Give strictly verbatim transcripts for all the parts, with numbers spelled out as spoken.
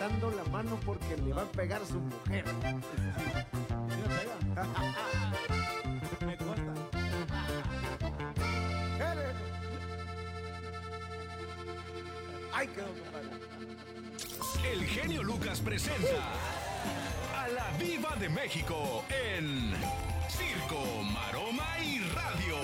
levantando la mano porque le va a pegar a su mujer. ¿Sí me pega? Me cuesta. ¡Ay, quedó, compadre! El genio Lucas presenta a la Diva de México en Circo, Maroma y Radio.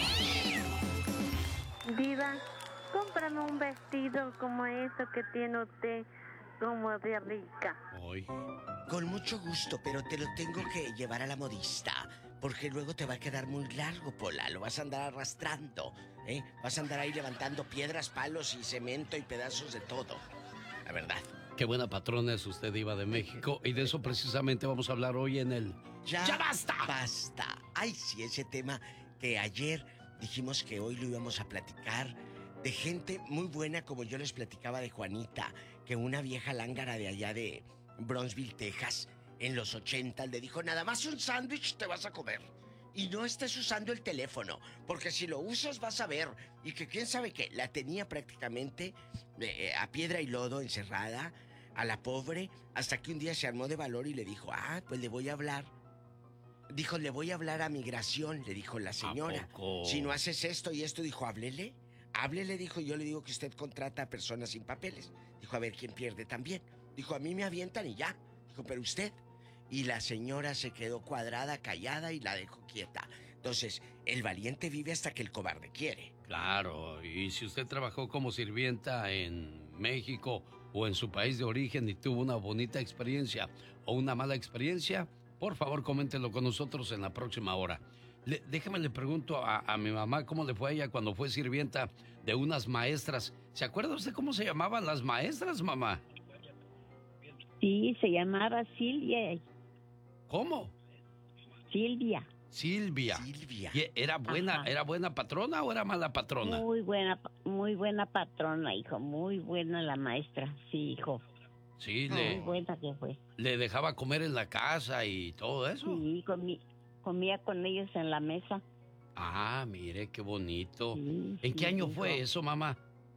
Diva, cómprame un vestido como eso que tiene usted, como de rica. Hoy. Con mucho gusto, pero te lo tengo que llevar a la modista, porque luego te va a quedar muy largo, Pola. Lo vas a andar arrastrando, ¿eh? Vas a andar ahí levantando piedras, palos y cemento y pedazos de todo. La verdad. Qué buena patrona es usted, Diva de México. Y de eso precisamente vamos a hablar hoy en el... ¡Ya, ¡Ya basta! ¡Basta! Ay, sí, ese tema que ayer dijimos que hoy lo íbamos a platicar, de gente muy buena, como yo les platicaba de Juanita, que una vieja lángara de allá de Brownsville, Texas, en los ochenta, le dijo, nada más un sándwich te vas a comer. Y no estés usando el teléfono, porque si lo usas vas a ver. Y que quién sabe qué, la tenía prácticamente eh, a piedra y lodo encerrada, a la pobre, hasta que un día se armó de valor y le dijo, ah, pues le voy a hablar. Dijo, le voy a hablar a migración, le dijo la señora. ¿A poco? Si no haces esto y esto, dijo, háblele. Háblele, dijo, yo le digo que usted contrata a personas sin papeles. Dijo, a ver quién pierde también. Dijo, a mí me avientan y ya. Dijo, pero usted. Y la señora se quedó cuadrada, callada y la dejó quieta. Entonces, el valiente vive hasta que el cobarde quiere. Claro, y si usted trabajó como sirvienta en México o en su país de origen y tuvo una bonita experiencia o una mala experiencia, por favor, coméntelo con nosotros en la próxima hora. Le, déjeme le pregunto a, a mi mamá cómo le fue a ella cuando fue sirvienta de unas maestras. ¿Se acuerda usted cómo se llamaban las maestras, mamá? Sí, se llamaba Silvia. ¿Cómo? Silvia. Silvia. Silvia. ¿Y era buena, Ajá. era buena patrona o era mala patrona? Muy buena, muy buena patrona, hijo. Muy buena la maestra, sí, hijo. Sí, Muy le, buena que fue. le dejaba comer en la casa y todo eso. Sí, comí, comía con ellos en la mesa. Ah, mire, qué bonito. Sí, ¿En qué sí, año hijo. fue eso, mamá?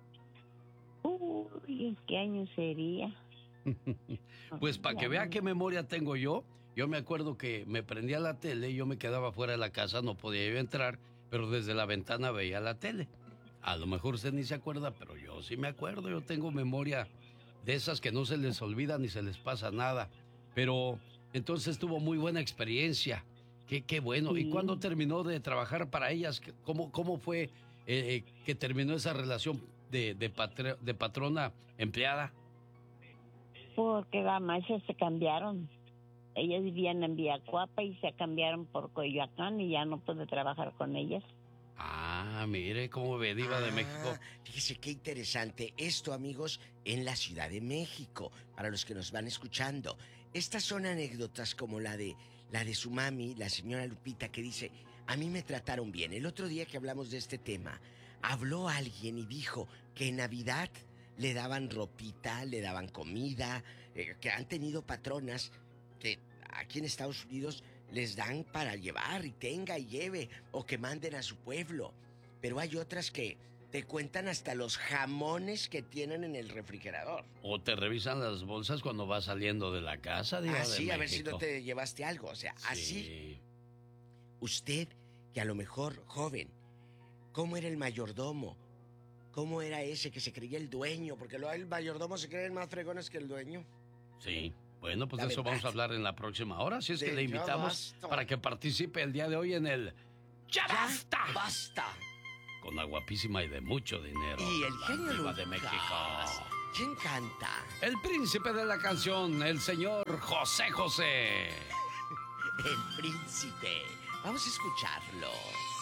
Uy, ¿en qué año sería? Pues para que vea qué memoria tengo yo, yo me acuerdo que me prendía la tele y yo me quedaba fuera de la casa, no podía yo entrar, pero desde la ventana veía la tele. A lo mejor usted ni se acuerda, pero yo sí me acuerdo, yo tengo memoria de esas que no se les olvida ni se les pasa nada. Pero entonces tuvo muy buena experiencia, qué, qué bueno. Sí. ¿Y cuándo terminó de trabajar para ellas? ¿Cómo, cómo fue eh, que terminó esa relación de, de, patr- de patrona-empleada? Porque las maestras se cambiaron. Ellas vivían en Villacuapa y se cambiaron por Coyoacán y ya no pude trabajar con ellas. Ah, mire cómo ve, Diva de Ah, México. Fíjese qué interesante esto, amigos, en la Ciudad de México, para los que nos van escuchando. Estas son anécdotas como la de la de su mami, la señora Lupita, que dice, a mí me trataron bien. El otro día que hablamos de este tema, habló alguien y dijo que en Navidad le daban ropita, le daban comida, eh, que han tenido patronas que aquí en Estados Unidos les dan para llevar y tenga y lleve, o que manden a su pueblo. Pero hay otras que te cuentan hasta los jamones que tienen en el refrigerador. O te revisan las bolsas cuando vas saliendo de la casa, Diva de Así, a ver si México. no te llevaste algo. O sea, así. Sí. Usted, que a lo mejor joven, ¿cómo era el mayordomo? ¿Cómo era ese que se creía el dueño? Porque luego el mayordomo se creen más fregones que el dueño. Sí. Bueno, pues La de eso verdad. vamos a hablar en la próxima hora. Así es De que le ya invitamos basta. para que participe el día de hoy en el ¡Ya basta! ¡Basta! Con la guapísima y de mucho dinero. Y el la genio Diva Lucas. de México. ¿Quién canta? El príncipe de la canción, el señor José José. El príncipe. Vamos a escucharlo.